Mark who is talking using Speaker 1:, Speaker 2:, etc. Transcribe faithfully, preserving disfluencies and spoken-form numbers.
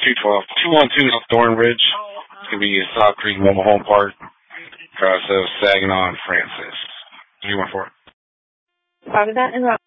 Speaker 1: two twelve. two one two South Thornbridge. It's going to be a South Creek Mobile Home Park. Across of Saginaw and Francis. three one four.
Speaker 2: Copy that and